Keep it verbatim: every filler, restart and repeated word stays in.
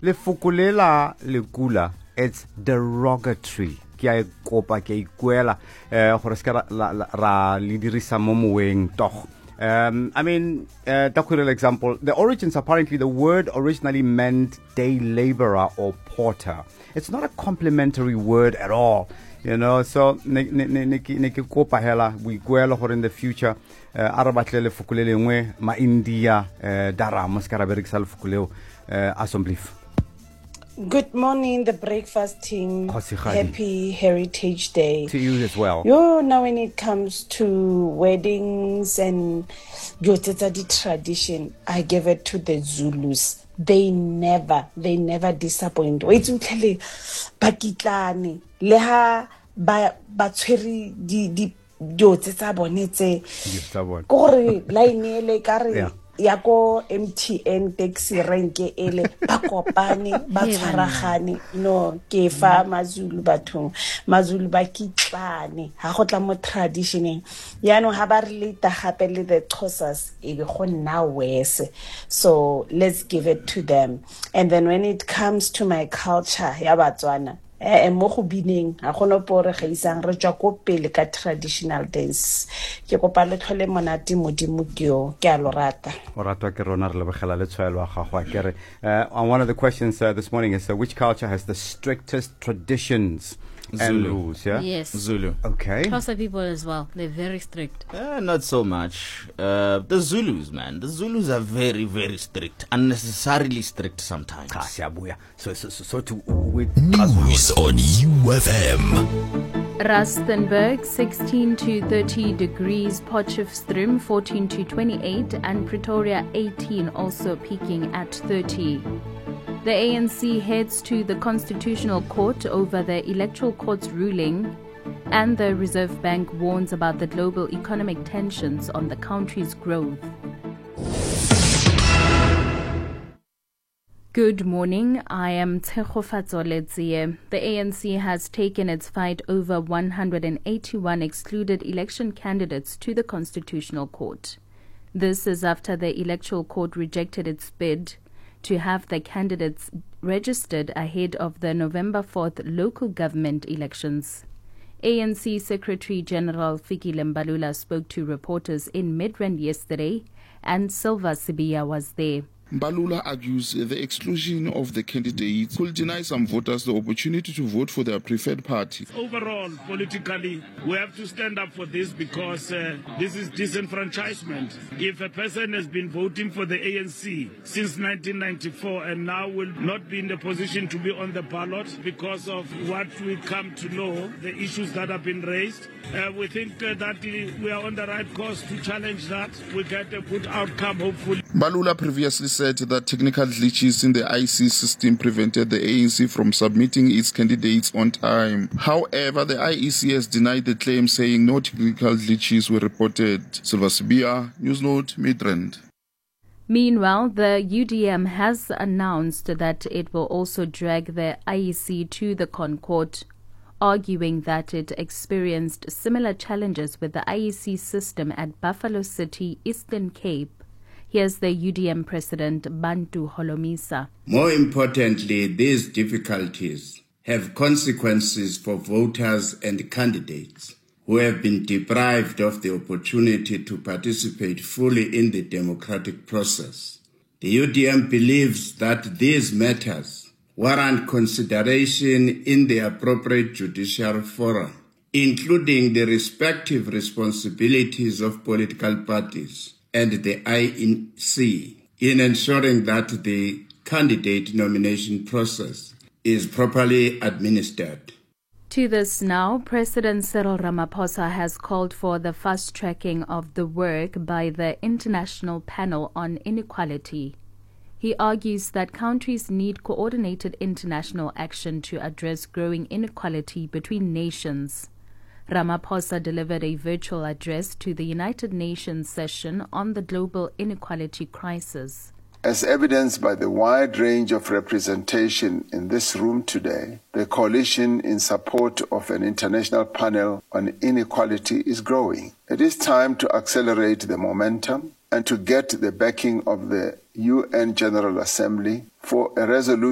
Le fukulela le kula, it's derogatory. Ki a kopa ki ikuela eh gore ska ra le dirisa mo moeng toch. Um, I mean, uh, documental example, the origins apparently, the word originally meant day laborer or porter. It's not a complimentary word at all, you know, so ne ne ne ne ke kopa hela we gwela gore in the future arabatlele fukulele ngwe ma India dara moskara beriksa le fukuleo assemblif. Good morning, the breakfast team. Happy Heritage Day. To you as well. You know, when it comes to weddings and the tradition, I give it to the Zulus. They never, they never disappoint. Wait until bakitlane leha ba batshweri di di jotse tsa bone tse gore line ele kare ya ko M T N taxi renke ele ba kopane ba tshwaragane no ke fa mazulu bathong mazulu ba kitlane ha go tla mo traditioneng ya no ha ba relate gape le the Xhosas e be go nna wese, so let's give it to them. And then when it comes to my culture ya Batswana eh mo go bineng ha gona pore ga isang re tswa ko pele ka traditional dance ke kopa le tlhole monate modimo ke yo ke a lo rata o ratwa ke rona re lebegela le tshwaelo ga go akere. On one of the questions uh, this morning is uh, which culture has the strictest traditions and Zulu. rules? Yeah, Yes, Zulu. Okay. Xhosa people as well, they're very strict. Uh, not so much. Uh, the Zulus, man, the Zulus are very, very strict, unnecessarily strict sometimes. Ah, siyabuya. So, so, so, so to with News on U F M. Rustenburg sixteen to thirty degrees, Potchefstroom fourteen to twenty-eight, and Pretoria eighteen, also peaking at thirty. The A N C heads to the Constitutional Court over the Electoral Court's ruling, and the Reserve Bank warns about the global economic tensions on the country's growth. Good morning, I am Tshegofatso Letsie. The A N C has taken its fight over one hundred eighty-one excluded election candidates to the Constitutional Court. This is after the Electoral Court rejected its bid to have the candidates registered ahead of the November fourth local government elections. A N C Secretary General Fikile Mbalula spoke to reporters in Midrand yesterday, and Silva Sibiya was there. Mbalula argues the exclusion of the candidates could deny some voters the opportunity to vote for their preferred party. Overall, politically, we have to stand up for this because uh, this is disenfranchisement. If a person has been voting for the A N C since nineteen ninety-four and now will not be in the position to be on the ballot because of what we come to know, the issues that have been raised, uh, we think uh, that we are on the right course to challenge that. We get a good outcome, hopefully. Mbalula previously said that technical glitches in the I C system prevented the A N C from submitting its candidates on time. However, the I E C has denied the claim, saying no technical glitches were reported. Silva Sibiya, Newsnote, Midrand. Meanwhile, the U D M has announced that it will also drag the I E C to the ConCourt, arguing that it experienced similar challenges with the I E C system at Buffalo City, Eastern Cape. Here's the U D M President, Bantu Holomisa. More importantly, these difficulties have consequences for voters and candidates who have been deprived of the opportunity to participate fully in the democratic process. The U D M believes that these matters warrant consideration in the appropriate judicial forum, including the respective responsibilities of political parties and the I E C in ensuring that the candidate nomination process is properly administered. To this now, President Cyril Ramaphosa has called for the fast-tracking of the work by the International Panel on Inequality. He argues that countries need coordinated international action to address growing inequality between nations. Ramaphosa delivered a virtual address to the United Nations session on the global inequality crisis. As evidenced by the wide range of representation in this room today, the coalition in support of an international panel on inequality is growing. It is time to accelerate the momentum and to get the backing of the U N General Assembly for a resolution